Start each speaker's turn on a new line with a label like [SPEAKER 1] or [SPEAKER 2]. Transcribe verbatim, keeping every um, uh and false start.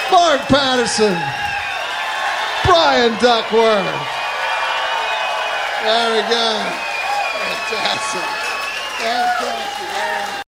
[SPEAKER 1] Mark Patterson, Brian Duckworth. There we go. Fantastic. Fantastic.